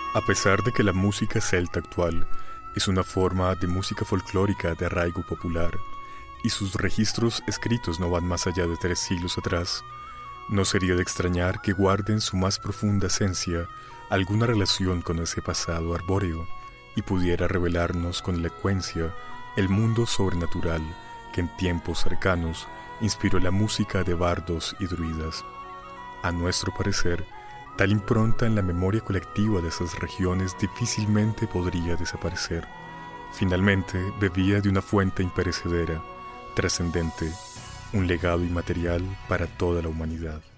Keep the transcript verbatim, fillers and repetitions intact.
A pesar de que la música celta actual es una forma de música folclórica de arraigo popular y sus registros escritos no van más allá de tres siglos atrás, no sería de extrañar que guarden su más profunda esencia alguna relación con ese pasado arbóreo y pudiera revelarnos con elocuencia el mundo sobrenatural que en tiempos cercanos inspiró la música de bardos y druidas. A nuestro parecer, tal impronta en la memoria colectiva de esas regiones difícilmente podría desaparecer. Finalmente, bebía de una fuente imperecedera, trascendente, un legado inmaterial para toda la humanidad.